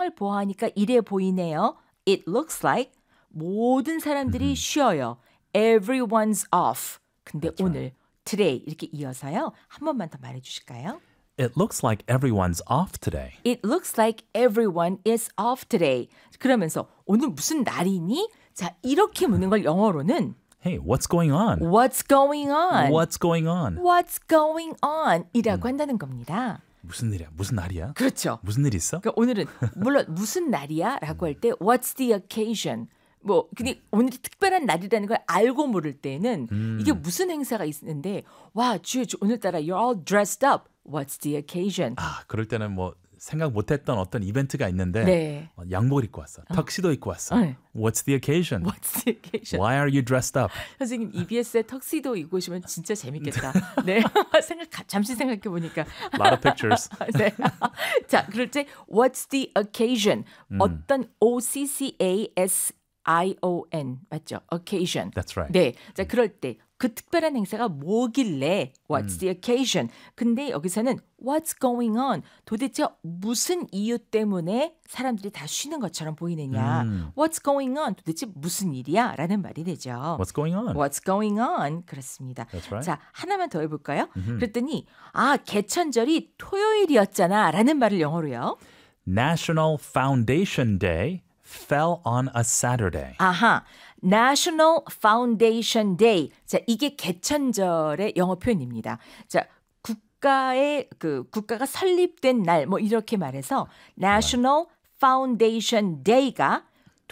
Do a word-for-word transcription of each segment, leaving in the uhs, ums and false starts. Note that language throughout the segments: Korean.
상황을 보아하니까 이래 보이네요. It looks like 모든 사람들이 쉬어요. Everyone's off. 근데 That's 오늘 right. today 이렇게 이어서요. 한 번만 더 말해 주실까요? It looks like everyone's off today. It looks like everyone is off today. 그러면서 오늘 무슨 날이니? 자, 이렇게 묻는 걸 영어로는 Hey, what's going on? What's going on? What's going on? What's going on? 이라고 한다는 겁니다. 무슨 일이야? 무슨 날이야? 그렇죠. 무슨 일 있어? 그러니까 오늘은 물론 무슨 날이야? 라고 할 때 What's the occasion? 뭐 근데 오늘이 특별한 날이라는 걸 알고 모를 때는 음. 이게 무슨 행사가 있는데 와, 주여 오늘따라 you're all dressed up. What's the occasion? 아, 그럴 때는 뭐 생각 못했던 어떤 이벤트가 있는데 네. 어, 양복을 입고 왔어. 턱시도 입고 왔어. 네. What's the occasion? What's the occasion? Why are you dressed up? 선생님 이비에스에 턱시도 입고 오시면 진짜 재밌겠다. 네, 생각 잠시 생각해 보니까. A lot of pictures. 네. 자, 그럴 때 What's the occasion? 음. 어떤 O C C A S I O N 맞죠? Occasion. That's right. 네, 자 그럴 때 그 특별한 행사가 뭐길래 What's 음. the occasion? 근데 여기서는 What's going on? 도대체 무슨 이유 때문에 사람들이 다 쉬는 것처럼 보이느냐? 음. What's going on? 도대체 무슨 일이야? 라는 말이 되죠. What's going on? What's going on? 그렇습니다. That's right. 자, 하나만 더 해볼까요? 그랬더니 아, 개천절이 토요일이었잖아 라는 말을 영어로요. National Foundation Day fell on a Saturday. 아하, National Foundation Day. 자, 이게 개천절의 영어 표현입니다. 자, 국가의 그 국가가 설립된 날 뭐 이렇게 말해서 National Foundation Day가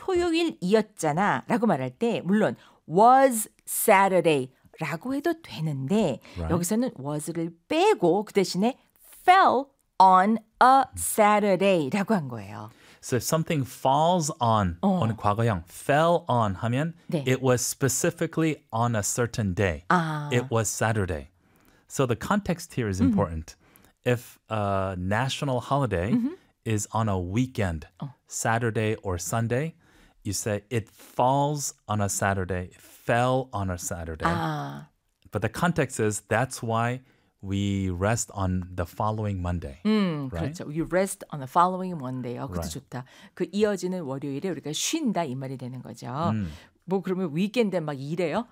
토요일이었잖아라고 말할 때 물론 was Saturday라고 해도 되는데 Right. 여기서는 was를 빼고 그 대신에 fell on a Saturday라고 한 거예요. So if something falls on, 어. 오늘 과거형 fell on 하면 네. it was specifically on a certain day. 아. It was Saturday. So the context here is important. If a national holiday is on a weekend, Saturday or Sunday, you say it falls on a Saturday, it fell on a Saturday. 아. But the context is that's why we rest on the following Monday. 음, right? 그렇죠. You rest on the following Monday. 어, 그것도 Right. 좋다. 그 이어지는 월요일에 우리가 쉰다 이 말이 되는 거죠. 음. 뭐 그러면 위켄드에 막 일해요?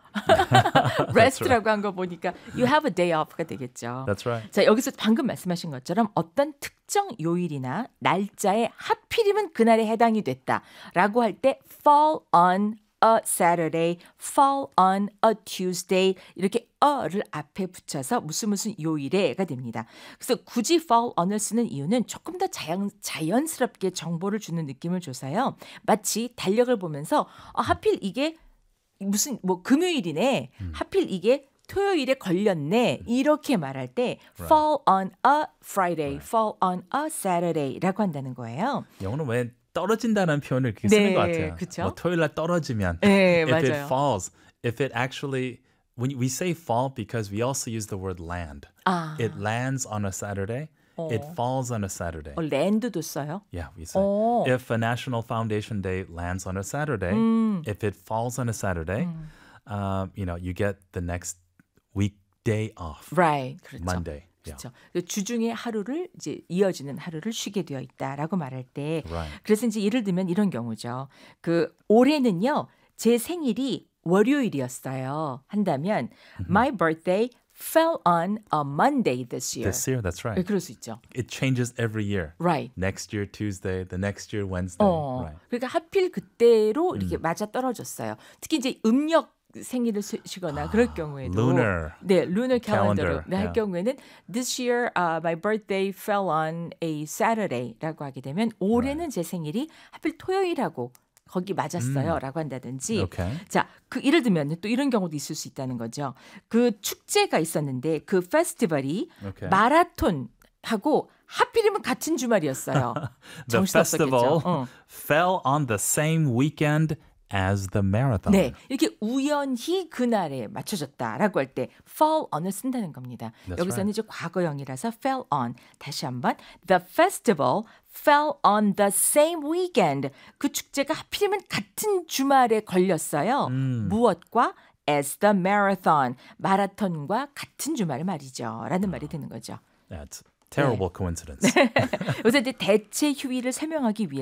rest라고 한 거 보니까 you have a day off가 되겠죠. That's right. 자, 여기서 방금 말씀하신 것처럼 어떤 특정 요일이나 날짜에 하필이면 그날에 해당이 됐다라고 할 때 fall on a Saturday, fall on a Tuesday 이렇게 a를 앞에 붙여서 무슨 무슨 요일에가 됩니다. 그래서 굳이 fall on을 쓰는 이유는 조금 더 자연, 자연스럽게 정보를 주는 느낌을 줘서요. 마치 달력을 보면서 아, 하필 이게 무슨 뭐 금요일이네. 음. 하필 이게 토요일에 걸렸네. 이렇게 말할 때 fall on a Friday, Right. fall on a Saturday라고 한다는 거예요. 영어는 왜 떨어진다는 표현을 그렇게 쓰는 네, 것 같아요. 그쵸? 뭐 토요일 날 떨어지면 네, if 맞아요. it falls, if it actually when we say fall because we also use the word land. 아. It lands on a Saturday. It 어. falls on a Saturday. 어, 랜드도 써요? Yeah, we say 어. if a National Foundation Day lands on a Saturday, 음. if it falls on a Saturday, um, you know, you get the next weekday off. Right. 그렇죠. Monday. 그렇죠. 주중에 하루를 이제 이어지는 하루를 쉬게 되어 있다라고 말할 때 Right. 그래서 이제 예를 들면 이런 경우죠. 그 올해는요. 제 생일이 월요일이었어요. 한다면 my birthday fell on a Monday this year. This year, that's right. 네, 그럴 수 있죠. It changes every year. Right. Next year Tuesday, the next year Wednesday. 어, Right. 그러니까 하필 그때로 이렇게 맞아 떨어졌어요. 특히 이제 음력 생일을 쓰시거나 그럴 경우에도 Lunar 네, lunar calendar calendar, 네, 할 yeah. 경우에는 this year uh, my birthday fell on a Saturday라고 하게 되면 올해는 제 생일이 하필 토요일하고 거기 맞았어요라고 한다든지 Okay. 자, 그 예를 들면 또 이런 경우도 있을 수 있다는 거죠. 그 축제가 있었는데 그 페스티벌이 Okay. 마라톤 하고 하필이면 같은 주말이었어요. The festival 정신없었겠죠. 어. fell on the same weekend as the marathon. 네, 이렇게 우연히 그날에 맞춰졌다라고 할 때 fall on을 쓴다는 겁니다. That's 여기서는 right. 이제 과거형이라서 fell on. 다시 한번 the festival fell on the same weekend. 그 축제가 하필이면 같은 주말에 걸렸어요. 음. 무엇과? as the marathon. 마라톤과 같은 주말 말이죠. 라는 말이 되는 거죠. That's terrible coincidence. 그래서 이제 대체 휴일을 설명하기 위해